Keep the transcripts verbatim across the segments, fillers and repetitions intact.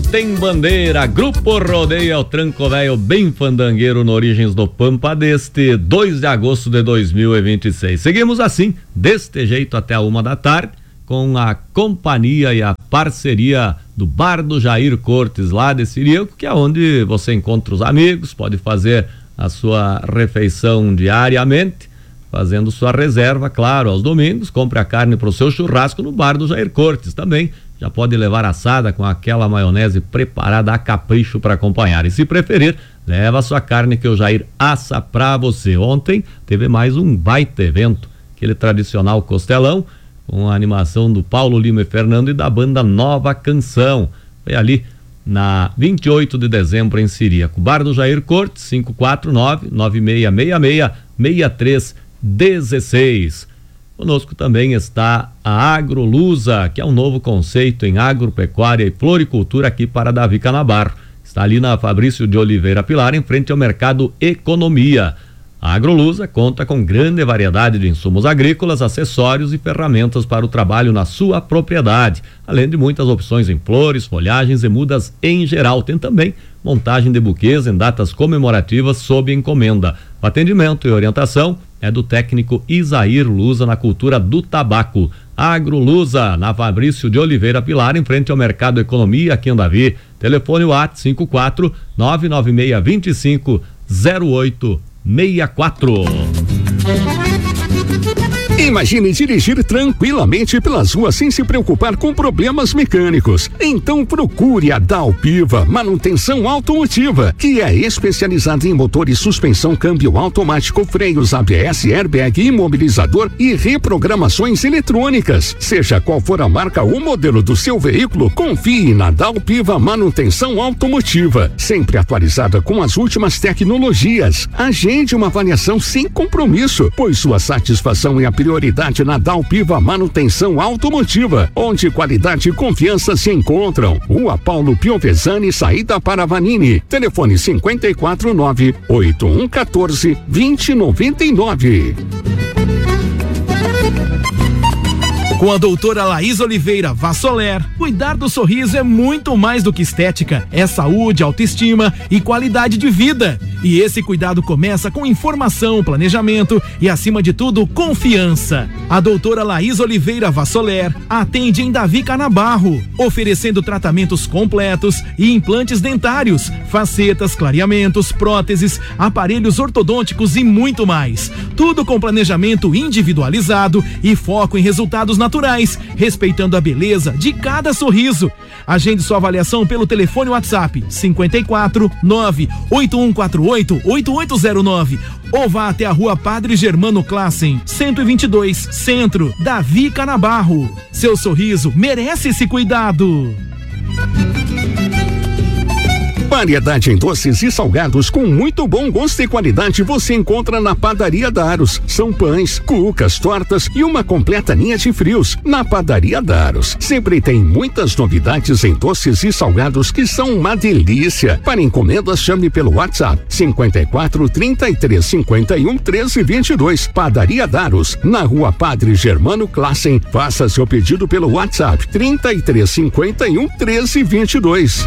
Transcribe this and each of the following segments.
tem bandeira, Grupo Rodeio é o tranco velho bem fandangueiro no Origens do Pampa deste dois de agosto de dois mil e vinte e seis. Seguimos assim, deste jeito até a uma da tarde, com a companhia e a parceria do Bar do Jair Cortes, lá de Siriaco, que é onde você encontra os amigos, pode fazer a sua refeição diariamente, fazendo sua reserva, claro, aos domingos. Compre a carne para o seu churrasco no Bar do Jair Cortes também. Já pode levar assada com aquela maionese preparada a capricho para acompanhar. E se preferir, leva a sua carne que o Jair assa para você. Ontem teve mais um baita evento, aquele tradicional costelão, com a animação do Paulo Lima e Fernando e da banda Nova Canção. Foi ali na vinte e oito de dezembro em Siriaco. Bar do Jair Cortes, cinco quatro nove, nove seis seis seis, seis três um seis. Conosco também está a Agrolusa, que é um novo conceito em agropecuária e floricultura aqui para Davi Canabarro. Está ali na Fabrício de Oliveira Pilar, em frente ao Mercado Economia. A Agrolusa conta com grande variedade de insumos agrícolas, acessórios e ferramentas para o trabalho na sua propriedade, além de muitas opções em flores, folhagens e mudas em geral. Tem também montagem de buquês em datas comemorativas sob encomenda. O atendimento e orientação é do técnico Isair Lusa, na cultura do tabaco. Agrolusa, na Fabrício de Oliveira Pilar, em frente ao Mercado Economia, aqui em Davi. Telefone WhatsApp cinco quatro nove nove seis dois cinco zero oito seis quatro. Imagine dirigir tranquilamente pelas ruas sem se preocupar com problemas mecânicos. Então procure a Dalpiva Manutenção Automotiva, que é especializada em motores, suspensão, câmbio automático, freios A B S, airbag, imobilizador e reprogramações eletrônicas. Seja qual for a marca ou modelo do seu veículo, confie na Dalpiva Manutenção Automotiva, sempre atualizada com as últimas tecnologias. Agende uma avaliação sem compromisso, pois sua satisfação é a prioridade na Dalpiva Manutenção Automotiva, onde qualidade e confiança se encontram. Rua Paulo Piovesani, saída para Vanini. Telefone cinco quatro nove, oito um um quatro, dois zero nove nove. Com a doutora Laís Oliveira Vassoler, cuidar do sorriso é muito mais do que estética, é saúde, autoestima e qualidade de vida. E esse cuidado começa com informação, planejamento e, acima de tudo, confiança. A doutora Laís Oliveira Vassoler atende em Davi Canabarro, oferecendo tratamentos completos e implantes dentários, facetas, clareamentos, próteses, aparelhos ortodônticos e muito mais. Tudo com planejamento individualizado e foco em resultados naturais. naturais, respeitando a beleza de cada sorriso. Agende sua avaliação pelo telefone WhatsApp cinco quatro nove, oito um quatro oito, oito oito zero nove ou vá até a Rua Padre Germano Classen, cento e vinte e dois, Centro, Davi Canabarro. Seu sorriso merece esse cuidado. Variedade em doces e salgados com muito bom gosto e qualidade você encontra na Padaria Daros. São pães, cucas, tortas e uma completa linha de frios. Na Padaria Daros sempre tem muitas novidades em doces e salgados que são uma delícia. Para encomendas, chame pelo WhatsApp cinco quatro, trinta e três, cinquenta e um, treze, vinte e dois. Padaria Daros, na Rua Padre Germano Classen. Faça seu pedido pelo WhatsApp trinta e três, cinquenta e um, treze, vinte e dois.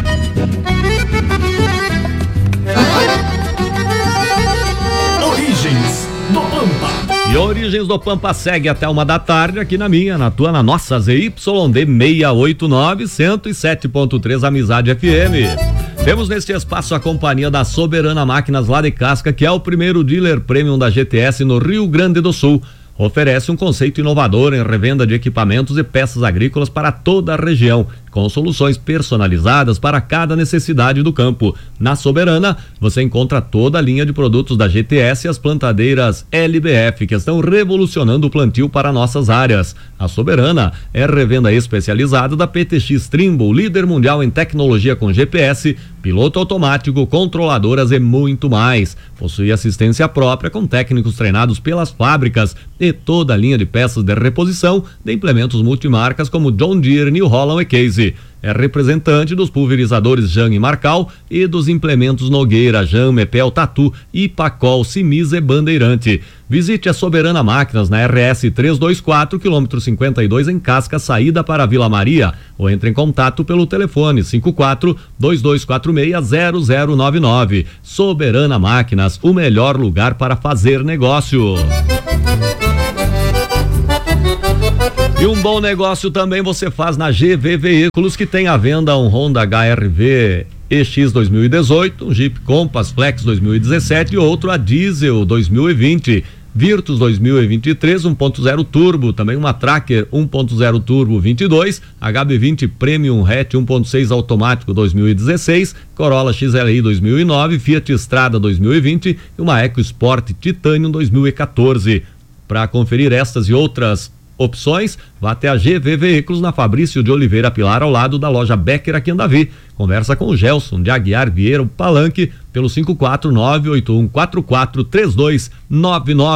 Origens do Pampa. E Origens do Pampa segue até uma da tarde aqui na minha, na tua, na nossa Z Y D seiscentos e oitenta e nove, cento e sete ponto três Amizade F M. Temos neste espaço a companhia da Soberana Máquinas lá de Casca, que é o primeiro dealer premium da G T S no Rio Grande do Sul. Oferece um conceito inovador em revenda de equipamentos e peças agrícolas para toda a região, com soluções personalizadas para cada necessidade do campo. Na Soberana, você encontra toda a linha de produtos da G T S e as plantadeiras L B F, que estão revolucionando o plantio para nossas áreas. A Soberana é revenda especializada da P T X Trimble, líder mundial em tecnologia com G P S, piloto automático, controladoras e muito mais. Possui assistência própria com técnicos treinados pelas fábricas e toda a linha de peças de reposição de implementos multimarcas como John Deere, New Holland e Case. Verde. É representante dos pulverizadores Jan e Marcal e dos implementos Nogueira, Jan, Mepel, Tatu, Ipacol, Simisa e Bandeirante. Visite a Soberana Máquinas na R S trezentos e vinte e quatro, quilômetro cinquenta e dois, em Casca, saída para Vila Maria, ou entre em contato pelo telefone cinco quatro, dois dois quatro seis, zero zero nove nove. Soberana Máquinas, o melhor lugar para fazer negócio. E um bom negócio também você faz na G V Veículos, que tem à venda um Honda H R V E X dois mil e dezoito, um Jeep Compass Flex dois mil e dezessete e outro a diesel dois mil e vinte. Virtus dois mil e vinte e três um ponto zero turbo, também uma Tracker um ponto zero turbo vinte e dois, H B vinte Premium Hatch um ponto seis automático dois mil e dezesseis, Corolla X L I dois mil e nove, Fiat Strada dois mil e vinte e uma EcoSport Titanium dois mil e quatorze. Para conferir estas e outras opções, vá até a G V Veículos na Fabrício de Oliveira Pilar, ao lado da loja Becker aqui em Davi. Conversa com o Gelson de Aguiar Vieira, o Palanque, pelo cinco quatro nove oito um quatro quatro três dois nove nove.